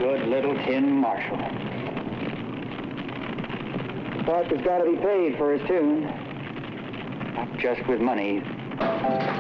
Good little tin Marshall. Parker's got to be paid for his tune. Not just with money.